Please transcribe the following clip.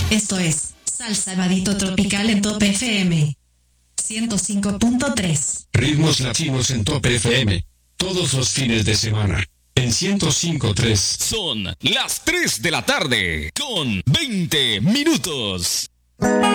Esto es Salsa Evadito Tropical en Top FM 105.3. Ritmos latinos en Top FM. Todos los fines de semana. En 105.3. Son las 3 de la tarde con 20 minutos.